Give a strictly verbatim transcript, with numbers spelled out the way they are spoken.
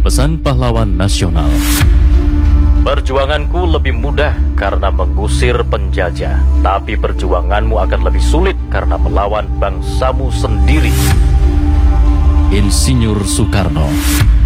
Pesan pahlawan nasional. Perjuanganku lebih mudah karena mengusir penjajah, tapi perjuanganmu akan lebih sulit karena melawan bangsamu sendiri. Insinyur Soekarno.